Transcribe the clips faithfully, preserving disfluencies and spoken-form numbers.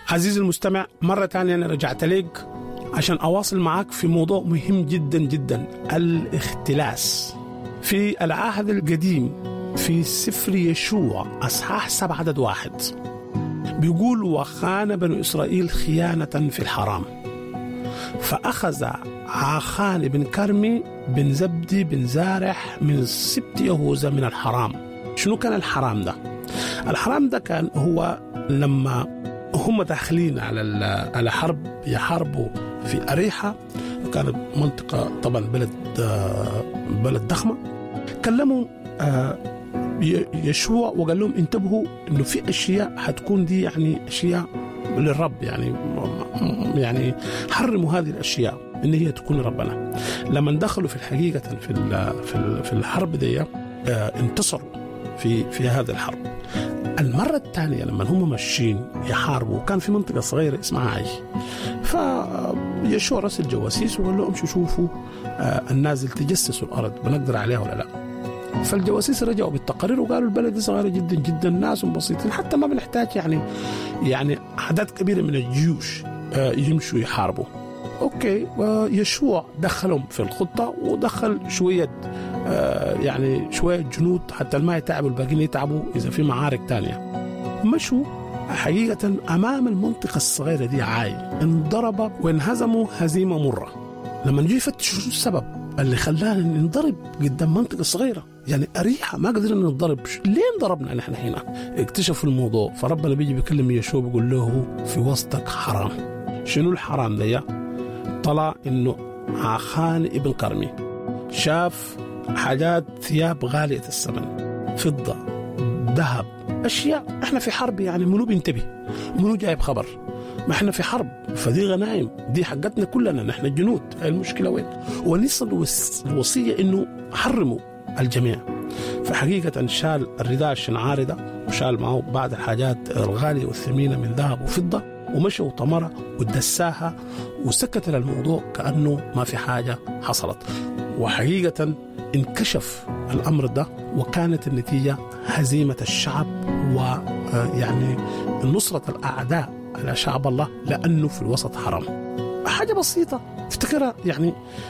عزيزي المستمع، مرة تانية أنا رجعت لك عشان أواصل معك في موضوع مهم جدا جدا، الاختلاس. في العهد القديم في سفر يشوع أصحاح سبعة عدد واحد بيقول: وخان بنو إسرائيل خيانة في الحرام، فأخذ عاخان بن كرمي بن زبدي بن زارح من سبط يهوذا من الحرام. شنو كان الحرام ده؟ الحرام ده كان هو لما هم داخلين على على حرب يحاربوا في أريحة، كانت منطقة طبعا بلد بلد ضخمة. كلموا يشوع وقال لهم انتبهوا إنه في أشياء حتكون دي يعني أشياء للرب، يعني يعني حرموا هذه الأشياء إن هي تكون ربنا. لما دخلوا في الحقيقة في في في الحرب دي انتصروا في في هذا الحرب. المرة الثانية لما هم ماشيين يحاربوا كان في منطقة صغيرة اسمها عاي، فيشوع رسل جواسيس وقال لهم امشوا شوفوا النازل تجسسوا الأرض بنقدر عليها ولا لا. فالجواسيس رجعوا بالتقارير وقالوا البلد صغيرة جدا جدا، ناس بسيطين، حتى ما بنحتاج يعني يعني أعداد كبيرة من الجيوش يمشوا يحاربوا. أوكي، ويشوع دخلهم في الخطة ودخل شوية يعني شوية جنود حتى ما يتعبوا الباقيين يتعبوا إذا في معارك تانية. مشوا حقيقة أمام المنطقة الصغيرة دي عاي، انضربوا وانهزموا هزيمة مرة. لما نجي يفتشوا شو السبب اللي خلانا ننضرب قدام منطقة صغيرة، يعني أريحة ما قدرنا نضرب، ليه انضربنا نحن هنا؟ اكتشفوا الموضوع، فربنا بيجي بيكلم يشوع بيقول له في وسطك حرام. شنو الحرام ده؟ طلع إنه عاخان ابن كرمي شاف حاجات ثياب غالية الثمن، فضة، ذهب، أشياء. إحنا في حرب، يعني منو بينتبه؟ منو جايب خبر؟ ما إحنا في حرب، فدي غنائم، دي حقتنا كلنا، نحن الجنود. المشكلة وين؟ ونصل الوصية إنه حرموا الجميع. فحقيقة شال الرداء الشنعاري ده وشال معه بعض الحاجات الغالية والثمينة من ذهب وفضة ومشى وطمرة ودساها وسكت للموضوع كأنه ما في حاجة حصلت. وحقيقة انكشف الأمر ده، وكانت النتيجة هزيمة الشعب ويعني نصرة الأعداء على شعب الله، لأنه في الوسط حرام. حاجة بسيطة افتكرها، يعني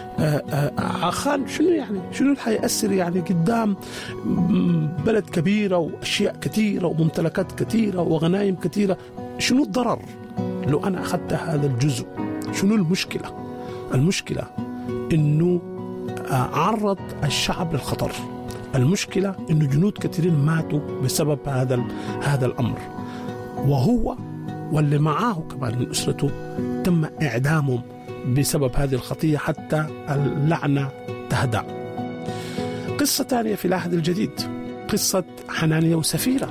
عاخان شنو يعني شنو اللي حيأثر يعني قدام بلد كبيرة وأشياء كثيرة وممتلكات كثيرة وغنائم كثيرة؟ شنو الضرر لو أنا أخذت هذا الجزء؟ شنو المشكلة؟ المشكلة إنه عرض الشعب للخطر. المشكلة إنه جنود كثيرين ماتوا بسبب هذا هذا الأمر، وهو واللي معاه كمان من أسرته تم إعدامهم بسبب هذه الخطية حتى اللعنة تهدأ. قصة ثانية في العهد الجديد، قصة حنانيا وسفيرة،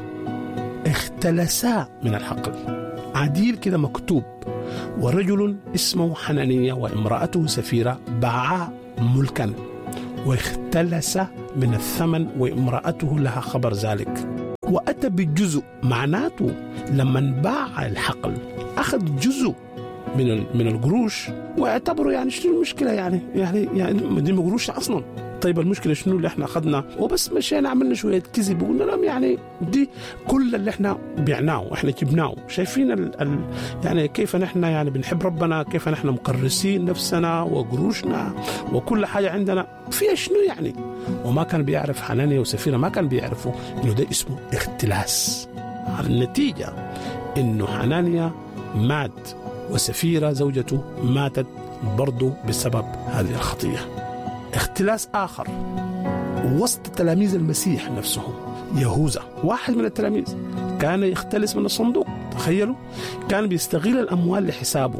اختلسا من الحقل. عديل كده مكتوب: ورجل اسمه حنانيا وامرأته سفيرة باعا ملكا واختلس من الثمن وامرأته لها خبر ذلك وأتى بالجزء. معناته لما باع الحقل أخذ جزء من من القروش واعتبروا يعني شنو المشكلة، يعني يعني يعني دي قروش أصلا. طيب المشكلة شنو اللي احنا أخذنا وبس مشينا عملنا شوية كذب وقلنا لهم يعني دي كل اللي احنا بعناه واحنا جبناه. شايفين ال ال يعني كيف نحن يعني بنحب ربنا، كيف نحن مكرسين نفسنا وقروشنا وكل حاجة عندنا فيها شنو يعني. وما كان بيعرف حنانيا وسفيرة، ما كان بيعرفوا إنه ده اسمه اختلاس. النتيجة إنه حنانيا مات وسفيرة زوجته ماتت برضو بسبب هذه الخطية. اختلاس آخر وسط تلاميذ المسيح نفسهم، يهوذا واحد من التلاميذ كان يختلس من الصندوق. تخيلوا، كان بيستغل الأموال لحسابه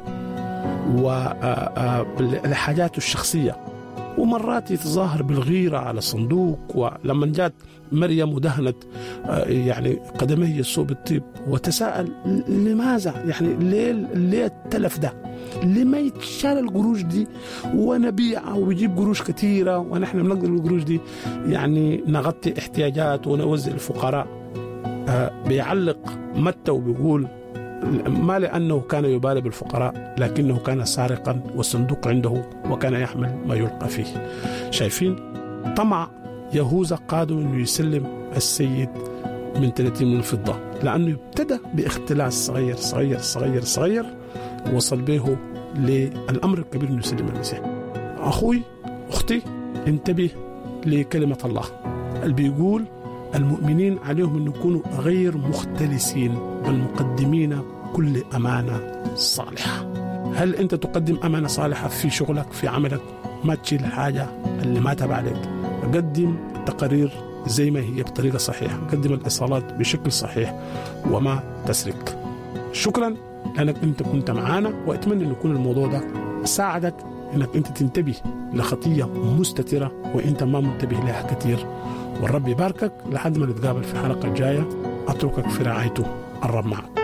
ولحاجاته الشخصية، ومرات يتظاهر بالغيرة على الصندوق. ولما جات مريم ودهنت يعني قدميه يسوع بالطيب وتساءل لماذا، يعني ليه ليه التلف ده، ليه ما يتشال القروش دي ونبيعها ويجيب قروش كثيرة ونحن بنقدر القروش دي يعني نغطي احتياجات ونوزع الفقراء. بيعلق متى وبيقول ما لأنه كان يبالي بالفقراء لكنه كان سارقا والصندوق عنده وكان يحمل ما يلقى فيه. شايفين طمع يهوذا قادوا أنه يسلم السيد من ثلاثين من الفضة، لأنه ابتدى باختلاس صغير صغير صغير صغير وصل به للأمر الكبير أنه يسلم المسيح. أخوي أختي انتبه لكلمة الله اللي بيقول المؤمنين عليهم أن يكونوا غير مختلسين بل مقدمين كل أمانة صالحة. هل أنت تقدم أمانة صالحة في شغلك في عملك؟ ما تشيل حاجة اللي ما تبع عليك. قدم التقارير زي ما هي بطريقة صحيحة، قدم الاتصالات بشكل صحيح وما تسرق. شكرا لأنك أنت كنت معانا، وأتمنى أن يكون الموضوع ده ساعدك أنك أنت تنتبه لخطية مستترة وأنت ما منتبه لها كتير. والرب يباركك لحد ما نتقابل في الحلقة الجاية. أتركك في رعايته. الرب معك.